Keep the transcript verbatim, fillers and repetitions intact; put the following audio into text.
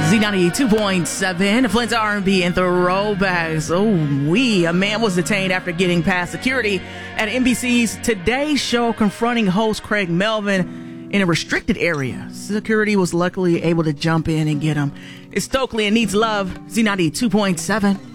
Z ninety-two point seven, Flint's R and B and throwbacks. Oh, we. A man was detained after getting past security at N B C's Today Show, confronting host Craig Melvin in a restricted area. Security was luckily able to jump in and get him. It's Stokely and Needs Love, Z ninety-two point seven.